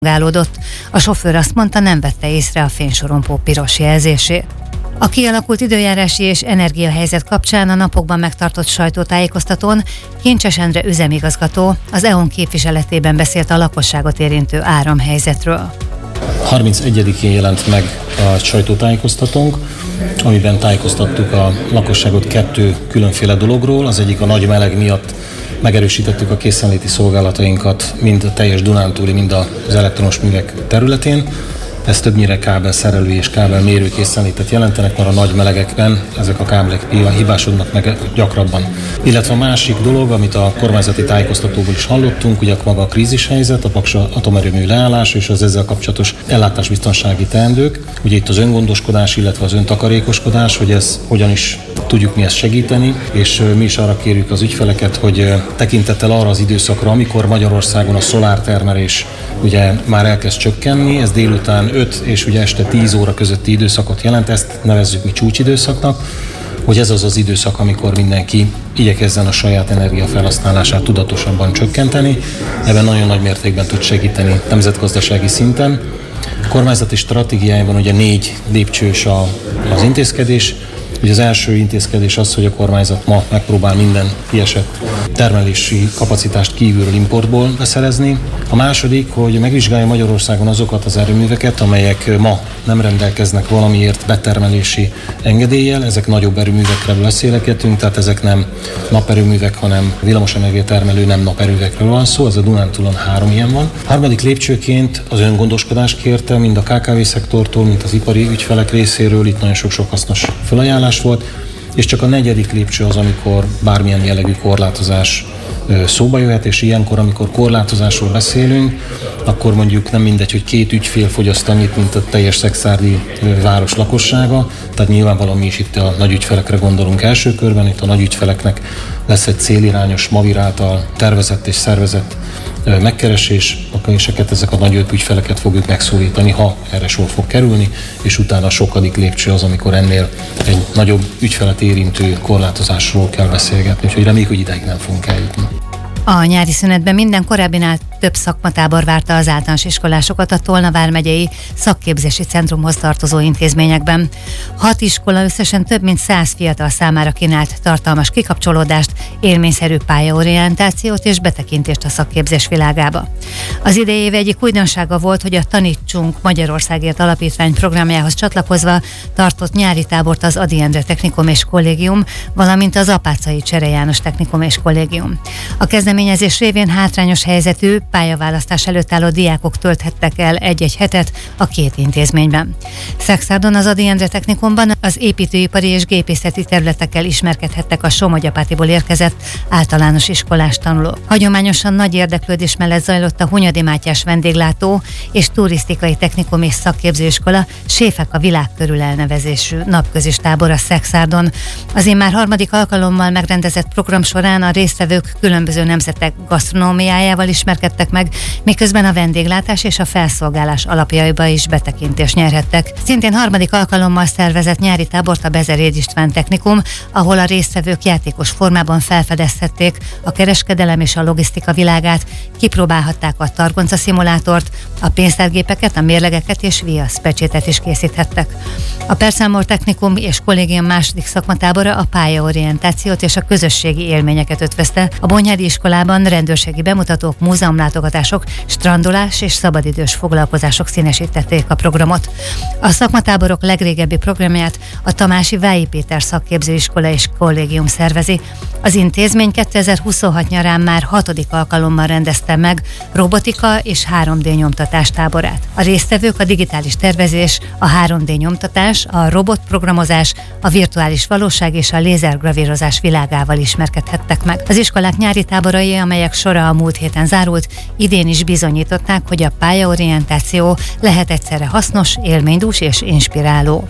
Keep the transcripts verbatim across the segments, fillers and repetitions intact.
szolgálódott. A sofőr azt mondta, nem vette észre a fénysorompó piros jelzését. A kialakult időjárási és energiahelyzet kapcsán a napokban megtartott sajtótájékoztatón Kincses Endre üzemigazgató az é o en képviseletében beszélt a lakosságot érintő áramhelyzetről. harmincegyedikén jelent meg a sajtótájékoztatónk, amiben tájékoztattuk a lakosságot kettő különféle dologról. Az egyik a nagy meleg miatt megerősítettük a készenléti szolgálatainkat mind a teljes Dunántúli, mind az elektromos művek területén. Ez többnyire kábelszerelő és kábelmérő készenlétet jelentenek, mert a nagy melegekben ezek a kábelek hibásodnak meg gyakrabban. Illetve a másik dolog, amit a kormányzati tájékoztatóból is hallottunk, ugye maga a krízishelyzet, a Paks atomerőmű leállása és az ezzel kapcsolatos ellátásbiztonsági teendők. Ugye itt az öngondoskodás, illetve az öntakarékoskodás, hogy ez hogyan is tudjuk mi ezt segíteni, és mi is arra kérjük az ügyfeleket, hogy tekintettel arra az időszakra, amikor Magyarországon a szolártermelés ugye már elkezd csökkenni, ez délután öt és ugye este tíz óra közötti időszakot jelent, ezt nevezzük mi csúcsidőszaknak, hogy ez az az időszak, amikor mindenki igyekezzen a saját energiafelhasználását tudatosabban csökkenteni. Ebben nagyon nagy mértékben tud segíteni nemzetgazdasági szinten. A kormányzati stratégiájában ugye négy lépcsős a, az intézkedés. Ugye az első intézkedés az, hogy a kormányzat ma megpróbál minden kiesett termelési kapacitást kívülről, importból beszerezni. A második, hogy megvizsgálja Magyarországon azokat az erőműveket, amelyek ma nem rendelkeznek valamiért betermelési engedéllyel. Ezek nagyobb erőművekről beszélgetünk, tehát ezek nem naperőművek, hanem villamosenergia termelő nem naperőművekről van szó, ez a Dunántúlon három ilyen van. A harmadik lépcsőként az öngondoskodást kérte, mind a ká ká vé szektortól, mint az ipari ügyfelek részéről, itt nagyon sok-sok hasznos felajánlás volt, és csak a negyedik lépcső az, amikor bármilyen jellegű korlátozás szóba jöhet, és ilyenkor, amikor korlátozásról beszélünk, akkor mondjuk nem mindegy, hogy két ügyfél fogyaszt annyit, mint a teljes Szekszárdi város lakossága, tehát nyilvánvalóan mi is itt a nagy ügyfelekre gondolunk első körben, itt a nagy ügyfeleknek lesz egy célirányos Mavir által tervezett és szervezett megkeresés, és ezek a nagy ügyfeleket fogjuk megszólítani, ha erre sor fog kerülni, és utána a sokadik lépcső az, amikor ennél egy nagyobb ügyfelet érintő korlátozásról kell beszélgetni, úgyhogy reméljük, hogy ideig nem fogunk eljutni. A nyári szünetben minden korábbinál több szakmatábor várta az általános iskolásokat a Tolna vármegyei szakképzési centrumhoz tartozó intézményekben. Hat iskola összesen több mint száz fiatal számára kínált tartalmas kikapcsolódást, élményszerű pályaorientációt és betekintést a szakképzés világába. Az idei év egyik újdonsága volt, hogy a Tanítsunk Magyarországért alapítvány programjához csatlakozva tartott nyári tábort az Ady Endre Technikum és Kollégium, valamint az Apáczai Csere János Technikum és Kollégium. A kezdeményezés révén hátrányos helyzetű, pályaválasztás előtt álló diákok tölthettek el egy-egy hetet a két intézményben. Szekszárdon az Ady Endre Technikumban az építőipari és gépészeti területekkel ismerkedhettek a Somogyapátiból érkezett általános iskolás tanulók. Hagyományosan nagy érdeklődés mellett zajlott a Hunyadi Mátyás vendéglátó és turisztikai technikum és szakképzőiskola Séfek a világ körül elnevezésű napközis tábor a Szekszárdon. Az immár harmadik alkalommal megrendezett program során a résztvevők különböző nemzetek gasztronómiájával ismerkedtek meg, miközben a vendéglátás és a felszolgálás alapjaiba is betekintést nyerhettek. Szintén harmadik alkalommal szervezett nyári tábort a Bezeréd István Technikum, ahol a résztvevők játékos formában felfedezhették a kereskedelem és a logisztika világát, kipróbálhatták a targonca szimulátort, a pénztárgépeket, a mérlegeket és viaszpecsétet is készíthettek. A Perszámor Technikum és Kollégium második szakmatábora a pályaorientációt és a közösségi élményeket ötvözte. A Bonyhádi iskolában rendőrségi bemutatók, múzeumlátogatások, strandolás és szabadidős foglalkozások színesítették a programot. A szakmatáborok legrégebbi programját a Tamási Vályi Péter Szakképzőiskola és Kollégium szervezi. Az intézmény kétezer-huszonhat nyarán már hatodik alkalommal rendezte meg robotika és három dé nyomtatás táborát. A résztvevők a digitális tervezés, a három dé nyomtatás, a robotprogramozás, a virtuális valóság és a lézergravírozás világával ismerkedhettek meg. Az iskolák nyári táborai, amelyek sora a múlt héten zárult, idén is bizonyították, hogy a pályaorientáció lehet egyszerre hasznos, élménydús és inspiráló.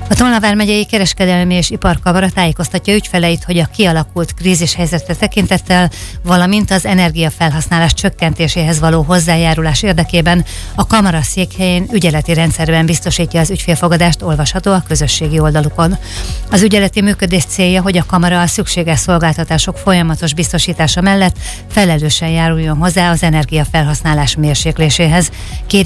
A Tolna vármegyei Kereskedelmi és Iparkamara tájékoztatja ügyfeleit, hogy a kialakult krízishelyzetre tekintettel, valamint az energiafelhasználás csökkentéséhez való hozzájárulás érdekében a kamara székhelyén ügyeleti rendszerben biztosítja az ügyfélfogadást, olvasható a közösségi oldalukon. Az ügyeleti működés célja, hogy a kamara a szükséges szolgáltatások folyamatos biztosítása mellett felelősen járuljon hozzá az energiafelhasználás mérsékléséhez.